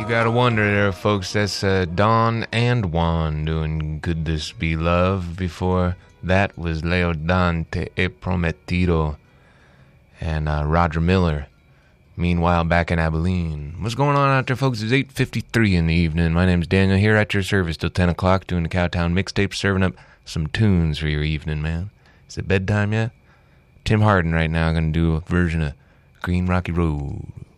You gotta wonder there, folks. That's Dawn and Juan doing Could This Be Love? Before that was Leo Dan Te He Prometido and Roger Miller. Meanwhile, back in Abilene. What's going on out there, folks? It's 8:53 in the evening. My name's Daniel, here at your service till 10 o'clock, doing the Cowtown Mixtape, serving up some tunes for your evening, man. Is it bedtime yet? Tim Hardin right now going to do a version of Green Rocky Road.